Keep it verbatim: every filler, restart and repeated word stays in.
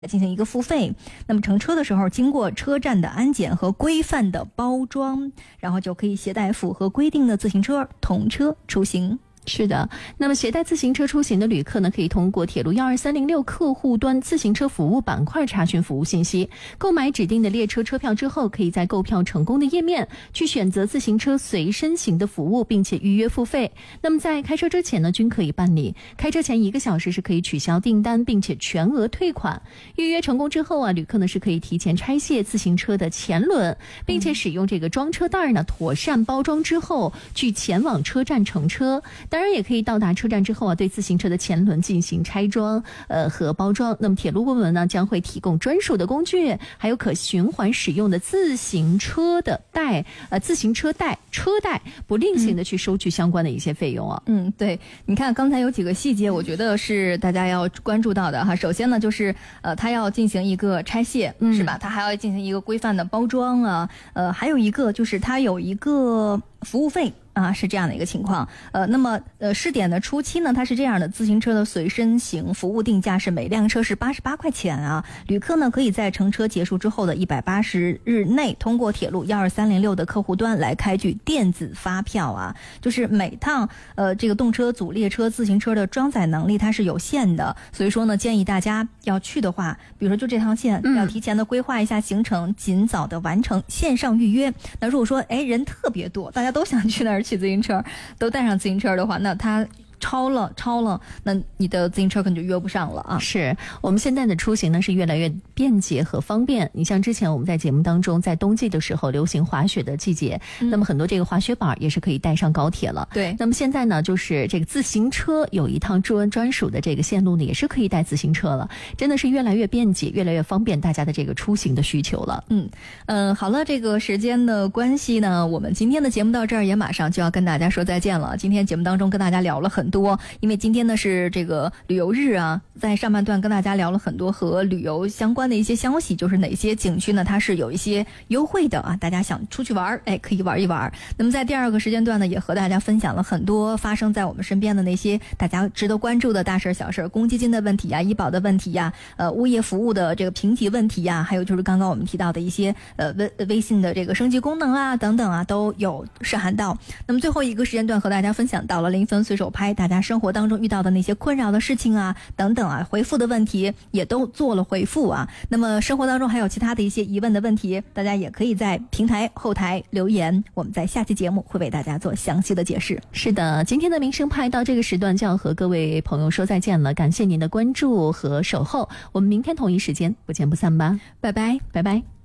进行一个付费，那么乘车的时候经过车站的安检和规范的包装，然后就可以携带符合规定的自行车同车出行。 是的，那么携带自行车出行的旅客呢，可以通过铁路一二三零六客户端自行车服务板块查询服务信息。购买指定的列车车票之后，可以在购票成功的页面去选择自行车随身行的服务，并且预约付费。那么在开车之前呢，均可以办理。开车前一个小时是可以取消订单，并且全额退款。预约成功之后啊，旅客呢是可以提前拆卸自行车的前轮，并且使用这个装车袋呢妥善包装之后，去前往车站乘车。当然也可以到达车站之后啊，对自行车的前轮进行拆装呃和包装。那么铁路部门呢将会提供专属的工具，还有可循环使用的自行车的袋呃自行车袋车袋，不另行的去收取相关的一些费用啊。 嗯，对，你看刚才有几个细节，我觉得是大家要关注到的哈。首先呢，就是呃，它要进行一个拆卸，嗯、是吧？它还要进行一个规范的包装啊。呃，还有一个就是它有一个服务费。啊，是这样的一个情况。呃，那么呃，试点的初期呢，它是这样的：自行车的随身行服务定价是每辆车是八十八块钱啊。旅客呢可以在乘车结束之后的一百八十日内，通过铁路一二三零六的客户端来开具电子发票啊。就是每趟呃这个动车组列车自行车的装载能力它是有限的，所以说呢，建议大家要去的话，比如说就这趟线，嗯、要提前的规划一下行程，尽早的完成线上预约。那如果说哎人特别多，大家都想去那儿。骑自行车都带上自行车的话，那他超了超了，那你的自行车可能就约不上了啊。 是我们现在的出行呢是越来越便捷和方便。你像之前我们在节目当中，在冬季的时候流行滑雪的季节，嗯、那么很多这个滑雪板也是可以带上高铁了。 对， 那么现在呢，就是这个自行车有一趟驻温专属的这个线路呢，也是可以带自行车了，真的是越来越便捷，越来越方便大家的这个出行的需求了。 嗯嗯、呃，好了，这个时间的关系呢，我们今天的节目到这儿也马上就要跟大家说再见了。今天节目当中跟大家聊了很多，因为今天呢是这个旅游日啊，在上半段跟大家聊了很多和旅游相关的一些消息，就是哪些景区呢它是有一些优惠的啊，大家想出去玩哎可以玩一玩。那么在第二个时间段呢，也和大家分享了很多发生在我们身边的那些大家值得关注的大事小事，公积金的问题呀、医保的问题呀、呃物业服务的这个评级问题呀，还有就是刚刚我们提到的一些呃微微信的这个升级功能啊等等啊都有涉含到。那么最后一个时间段和大家分享到了零分随手拍，大家生活当中遇到的那些困扰的事情啊等等啊，回复的问题也都做了回复啊。那么生活当中还有其他的一些疑问的问题，大家也可以在平台后台留言，我们在下期节目会为大家做详细的解释。 是的，今天的民生派到这个时段就要和各位朋友说再见了，感谢您的关注和守候，我们明天同一时间不见不散吧， 拜拜， 拜拜。